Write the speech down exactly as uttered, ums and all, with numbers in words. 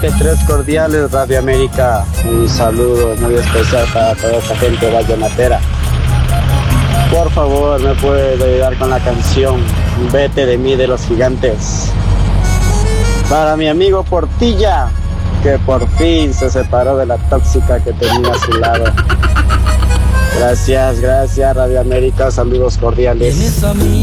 Tres cordiales, Radio América. Un saludo muy especial para toda esta gente vallenatera. Por favor, me puede ayudar con la canción Vete de mí de los Gigantes. Para mi amigo Portilla, que por fin se separó de la tóxica que tenía a su lado. Gracias, gracias Radio América, saludos cordiales.